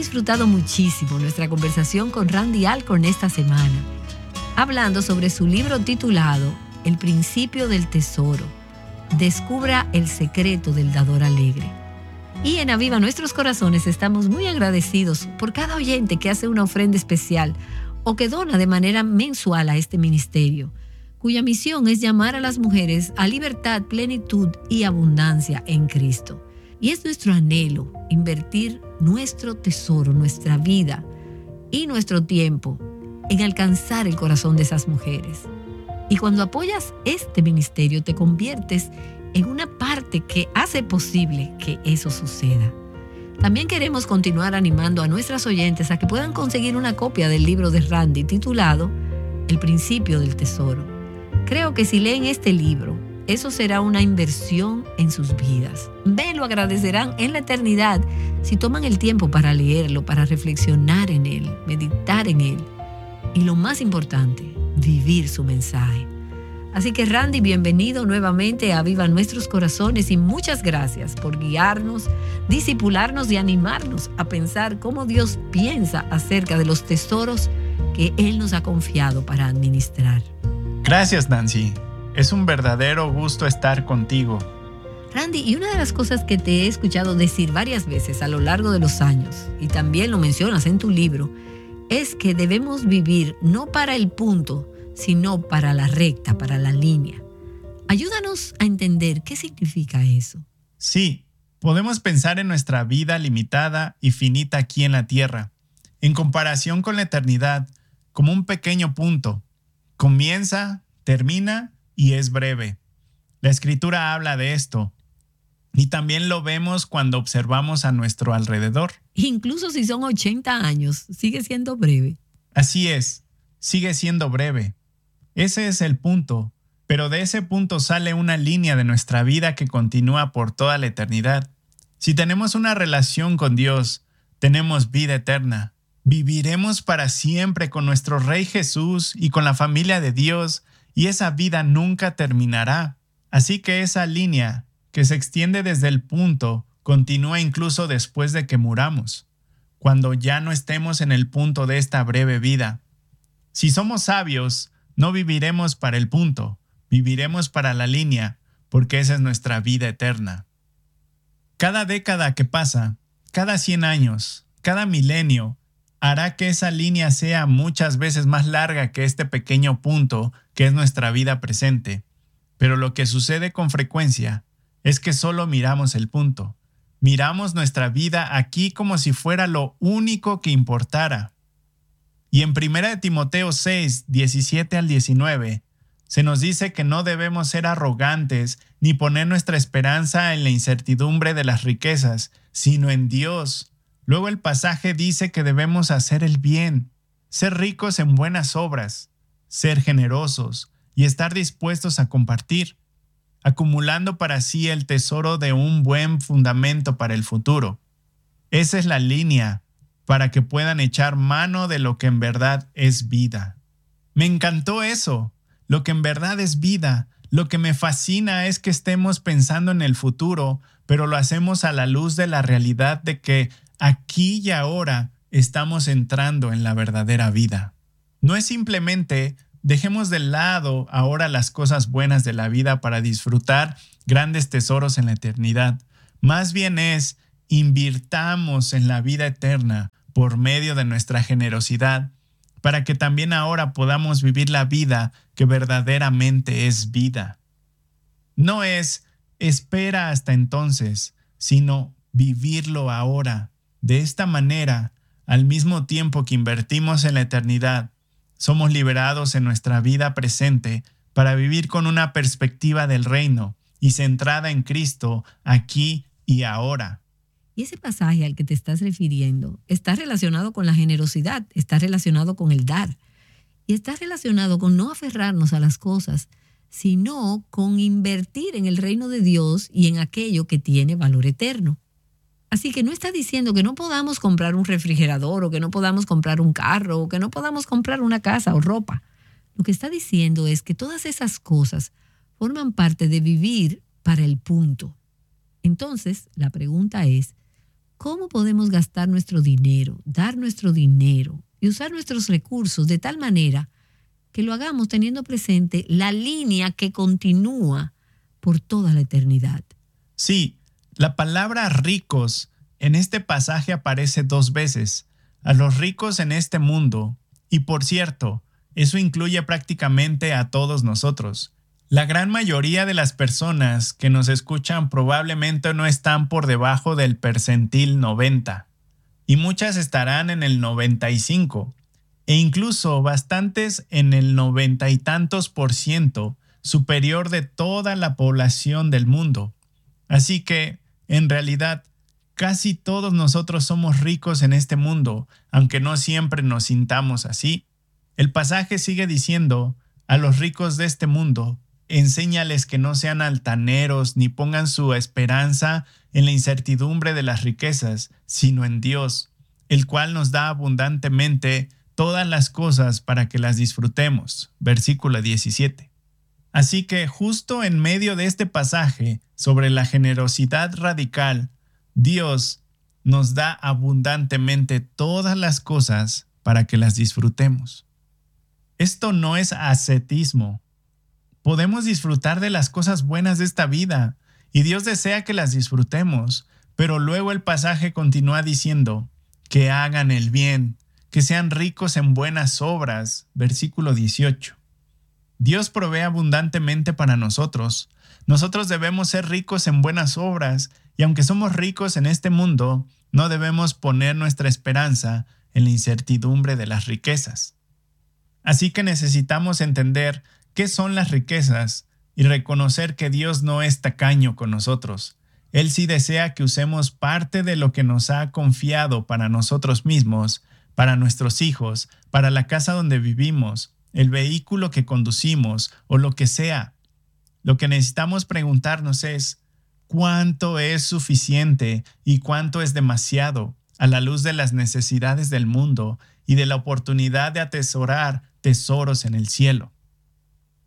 disfrutado muchísimo nuestra conversación con Randy Alcorn esta semana, hablando sobre su libro titulado El principio del tesoro. Descubra el secreto del dador alegre. Y en Aviva Nuestros Corazones estamos muy agradecidos por cada oyente que hace una ofrenda especial o que dona de manera mensual a este ministerio, cuya misión es llamar a las mujeres a libertad, plenitud y abundancia en Cristo. Y es nuestro anhelo invertir nuestro tesoro, nuestra vida y nuestro tiempo en alcanzar el corazón de esas mujeres. Y cuando apoyas este ministerio, te conviertes en una parte que hace posible que eso suceda. También queremos continuar animando a nuestras oyentes a que puedan conseguir una copia del libro de Randy titulado El principio del tesoro. Creo que si leen este libro, eso será una inversión en sus vidas. Lo agradecerán en la eternidad si toman el tiempo para leerlo, para reflexionar en él, meditar en él. Y lo más importante, vivir su mensaje. Así que Randy, bienvenido nuevamente a Aviva Nuestros Corazones y muchas gracias por guiarnos, discipularnos y animarnos a pensar cómo Dios piensa acerca de los tesoros que Él nos ha confiado para administrar. Gracias, Nancy. Es un verdadero gusto estar contigo. Randy, y una de las cosas que te he escuchado decir varias veces a lo largo de los años, y también lo mencionas en tu libro, es que debemos vivir no para el punto, sino para la recta, para la línea. Ayúdanos a entender qué significa eso. Sí, podemos pensar en nuestra vida limitada y finita aquí en la tierra, en comparación con la eternidad, como un pequeño punto. Comienza, termina y es breve. La Escritura habla de esto. Y también lo vemos cuando observamos a nuestro alrededor. Incluso si son 80 años, sigue siendo breve. Así es, sigue siendo breve. Ese es el punto, pero de ese punto sale una línea de nuestra vida que continúa por toda la eternidad. Si tenemos una relación con Dios, tenemos vida eterna. Viviremos para siempre con nuestro Rey Jesús y con la familia de Dios, y esa vida nunca terminará. Así que esa línea, que se extiende desde el punto, continúa incluso después de que muramos, cuando ya no estemos en el punto de esta breve vida. Si somos sabios, no viviremos para el punto, viviremos para la línea, porque esa es nuestra vida eterna. Cada década que pasa, cada 100 años, cada milenio, hará que esa línea sea muchas veces más larga que este pequeño punto que es nuestra vida presente. Pero lo que sucede con frecuencia es que solo miramos el punto. Miramos nuestra vida aquí como si fuera lo único que importara. Y en 1 Timoteo 6, 17 al 19, se nos dice que no debemos ser arrogantes ni poner nuestra esperanza en la incertidumbre de las riquezas, sino en Dios. Luego el pasaje dice que debemos hacer el bien, ser ricos en buenas obras, ser generosos y estar dispuestos a compartir, acumulando para sí el tesoro de un buen fundamento para el futuro. Esa es la línea para que puedan echar mano de lo que en verdad es vida. Me encantó eso, lo que en verdad es vida. Lo que me fascina es que estemos pensando en el futuro, pero lo hacemos a la luz de la realidad de que aquí y ahora estamos entrando en la verdadera vida. No es simplemente dejemos de lado ahora las cosas buenas de la vida para disfrutar grandes tesoros en la eternidad. Más bien es invirtamos en la vida eterna por medio de nuestra generosidad, para que también ahora podamos vivir la vida que verdaderamente es vida. No es espera hasta entonces, sino vivirlo ahora. De esta manera, al mismo tiempo que invertimos en la eternidad, somos liberados en nuestra vida presente para vivir con una perspectiva del reino y centrada en Cristo aquí y ahora. Y ese pasaje al que te estás refiriendo está relacionado con la generosidad, está relacionado con el dar y está relacionado con no aferrarnos a las cosas, sino con invertir en el reino de Dios y en aquello que tiene valor eterno. Así que no está diciendo que no podamos comprar un refrigerador o que no podamos comprar un carro o que no podamos comprar una casa o ropa. Lo que está diciendo es que todas esas cosas forman parte de vivir para el punto. Entonces, la pregunta es, ¿Cómo podemos gastar nuestro dinero, dar nuestro dinero y usar nuestros recursos de tal manera que lo hagamos teniendo presente la línea que continúa por toda la eternidad? Sí, la palabra ricos en este pasaje aparece 2 veces. A los ricos en este mundo. Y por cierto, eso incluye prácticamente a todos nosotros. La gran mayoría de las personas que nos escuchan probablemente no están por debajo del percentil 90. Y muchas estarán en el 95. E incluso bastantes en el 90 y tantos % superior de toda la población del mundo. Así que, en realidad, casi todos nosotros somos ricos en este mundo, aunque no siempre nos sintamos así. El pasaje sigue diciendo, a los ricos de este mundo, enséñales que no sean altaneros ni pongan su esperanza en la incertidumbre de las riquezas, sino en Dios, el cual nos da abundantemente todas las cosas para que las disfrutemos. Versículo 17. Así que justo en medio de este pasaje sobre la generosidad radical, Dios nos da abundantemente todas las cosas para que las disfrutemos. Esto no es ascetismo. Podemos disfrutar de las cosas buenas de esta vida y Dios desea que las disfrutemos, pero luego el pasaje continúa diciendo que hagan el bien, que sean ricos en buenas obras. Versículo 18. Dios provee abundantemente para nosotros. Nosotros debemos ser ricos en buenas obras y aunque somos ricos en este mundo, no debemos poner nuestra esperanza en la incertidumbre de las riquezas. Así que necesitamos entender qué son las riquezas y reconocer que Dios no es tacaño con nosotros. Él sí desea que usemos parte de lo que nos ha confiado para nosotros mismos, para nuestros hijos, para la casa donde vivimos, el vehículo que conducimos o lo que sea. Lo que necesitamos preguntarnos es, ¿cuánto es suficiente y cuánto es demasiado a la luz de las necesidades del mundo y de la oportunidad de atesorar tesoros en el cielo?